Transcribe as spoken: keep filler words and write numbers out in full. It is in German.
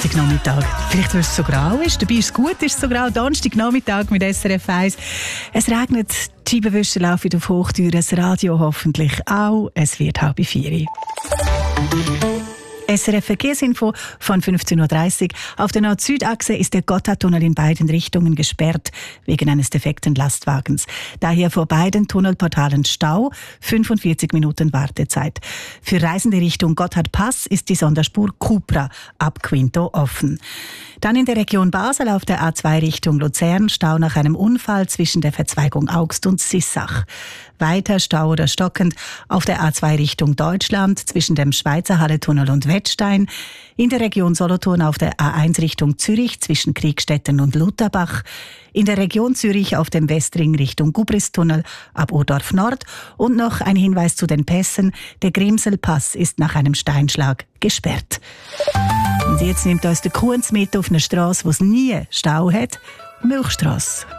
Donnerstagnachmittag. Vielleicht, weil es so grau ist. Dabei ist es gut, ist es so grau. Donnerstagnachmittag mit S R F eins. Es regnet, die Scheibenwischer laufen auf Hochteuer, das Radio hoffentlich auch. Es wird halb vier. S R F Verkehrsinfo von fünfzehn Uhr dreißig. Auf der Nord-Süd-Achse ist der Gotthardtunnel in beiden Richtungen gesperrt wegen eines defekten Lastwagens. Daher vor beiden Tunnelportalen Stau, fünfundvierzig Minuten Wartezeit. Für Reisende Richtung Gotthardpass ist die Sonderspur Cupra ab Quinto offen. Dann in der Region Basel auf der A zwei Richtung Luzern Stau nach einem Unfall zwischen der Verzweigung Augst und Sissach. Weiter Stau oder stockend auf der A zwei Richtung Deutschland zwischen dem Schweizer Halletunnel und Wettstein. In der Region Solothurn auf der A eins Richtung Zürich zwischen Kriegstetten und Lutherbach. In der Region Zürich auf dem Westring Richtung Gubristunnel ab Urdorf Nord. Und noch ein Hinweis zu den Pässen. Der Grimselpass ist nach einem Steinschlag gesperrt. Und jetzt nimmt uns der Kunz mit auf eine Strasse, wo es nie Stau hat. Milchstrasse.